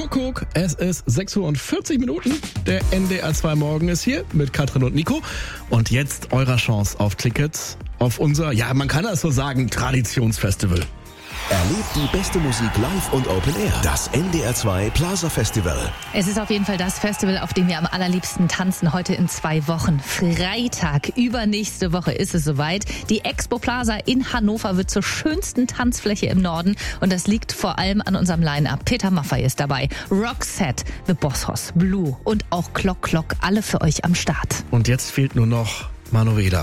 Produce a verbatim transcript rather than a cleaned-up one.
Kuckuck, es ist sechs Uhr und vierzig Minuten. Der N D R zwei Morgen ist hier mit Katrin und Nico. Und jetzt eure Chance auf Tickets auf unser, ja, man kann das so sagen, Traditionsfestival. Erlebt die beste Musik live und Open Air. Das N D R zwei Plaza Festival. Es ist auf jeden Fall das Festival, auf dem wir am allerliebsten tanzen. Heute in zwei Wochen. Freitag, übernächste Woche ist es soweit. Die Expo Plaza in Hannover wird zur schönsten Tanzfläche im Norden. Und das liegt vor allem an unserem Line-Up. Peter Maffay ist dabei. Roxette, The Boss Hoss, Blue und auch Clock Clock. Alle für euch am Start. Und jetzt fehlt nur noch Manuela.